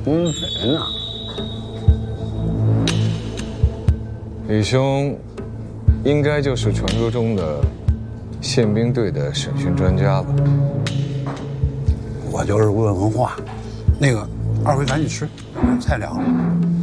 问谁呢？ 李兄，应该就是传说中的宪兵队的审讯专家吧？ 我就是问问话。那个，二位赶紧吃，菜凉了。